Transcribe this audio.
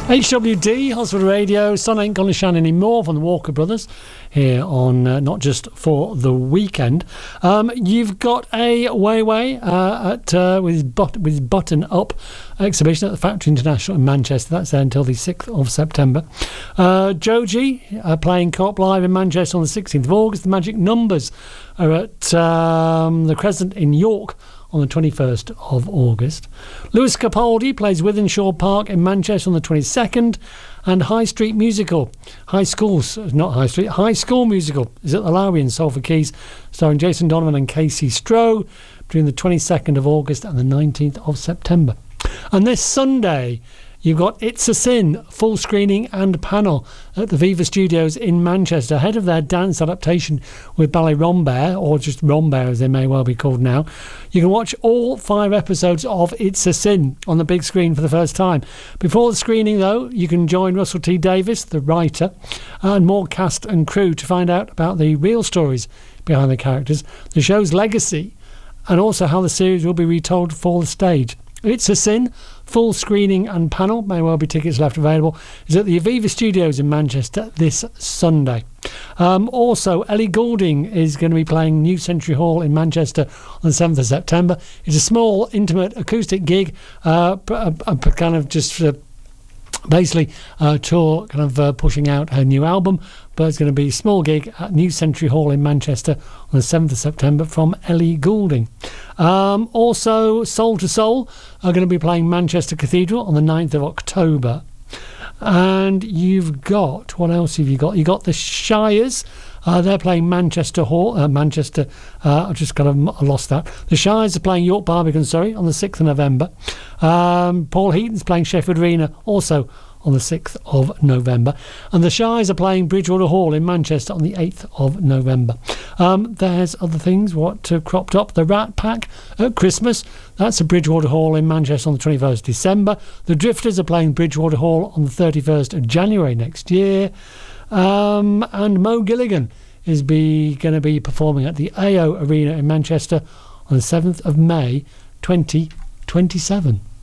HWD, Hospital Radio, Sun Ain't Gonna Shine Anymore from the Walker Brothers here on Not Just For The Weekend. You've got a Weiwei with Button Up exhibition at the Factory International in Manchester. That's there until the 6th of September. Joji playing Co-op Live in Manchester on the 16th of August. The Magic Numbers are at the Crescent in York on the 21st of August. Lewis Capaldi plays Wythenshawe Park in Manchester on the 22nd, and High School Musical is at the Lowry in Salford Quays, starring Jason Donovan and Casey Stroh, between the 22nd of August and the 19th of September. And this Sunday, you've got It's a Sin, full screening and panel at the Viva Studios in Manchester, ahead of their dance adaptation with Ballet Rambert, or just Rambert as they may well be called now. You can watch all 5 episodes of It's a Sin on the big screen for the first time. Before the screening, though, you can join Russell T Davies, the writer, and more cast and crew to find out about the real stories behind the characters, the show's legacy, and also how the series will be retold for the stage. It's a Sin, full screening and panel, may well be tickets left available, is at the Aviva Studios in Manchester this Sunday. Also, Ellie Goulding is going to be playing New Century Hall in Manchester on the 7th of September. It's a small, intimate acoustic gig, kind of just basically tour, kind of pushing out her new album, but it's going to be a small gig at New Century Hall in Manchester on the 7th of September from Ellie Goulding. Also, Soul to Soul are going to be playing Manchester Cathedral on the 9th of October. And you've got, what else have you got? You've got the Shires. They're playing Manchester Hall. I just kind of lost that. The Shires are playing York Barbican, on the 6th of November. Paul Heaton's playing Sheffield Arena, also on the 6th of November. And the Shires are playing Bridgewater Hall in Manchester on the 8th of November. There's other things what cropped up. The Rat Pack at Christmas. That's at Bridgewater Hall in Manchester on the 21st of December. The Drifters are playing Bridgewater Hall on the 31st of January next year. And Mo Gilligan is going to be performing at the AO Arena in Manchester on the 7th of May 2027.